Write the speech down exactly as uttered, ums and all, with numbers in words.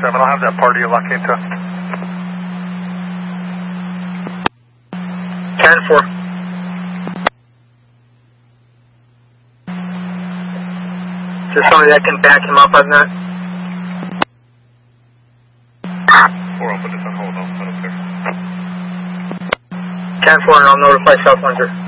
seven, I'll have that party you lock into. ten four. Is there somebody that can back him up on that? four, I'll put this on hold, I'll, I don't care. ten four, and I'll notify South Windsor.